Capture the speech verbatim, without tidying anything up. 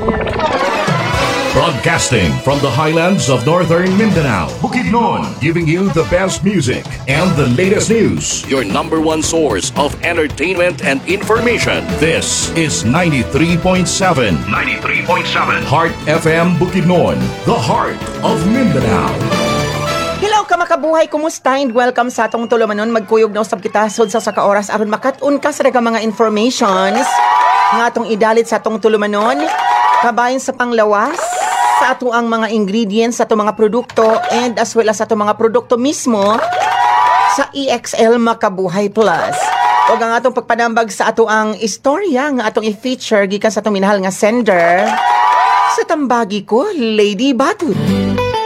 Broadcasting from the highlands of northern Mindanao, Bukidnon, giving you the best music and the latest news. Your number one source of entertainment and information. This is ninety-three point seven. ninety-three point seven. Heart F M Bukidnon, the heart of Mindanao. Hello ka makabuhay, kumusta? And welcome sa atong tulumanon. Magkuyog na usab kita sod sa saka oras aron makatun ka sa daghang mga informations nga atong idalit sa atong tulumanon. Kabayan sa panglawas sa ato ang mga ingredients sa ato mga produkto and as well as sa ato mga produkto mismo sa E X L Makabuhay Plus. O ang atong pagpanambag sa ato ang istorya nga atong i-feature gikan sa atong minahal nga sender sa tambagi ko, Lady Batut.